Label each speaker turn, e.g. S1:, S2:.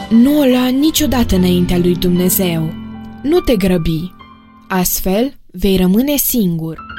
S1: Nu o lua niciodată înaintea lui Dumnezeu. Nu te grăbi. Astfel, vei rămâne singur.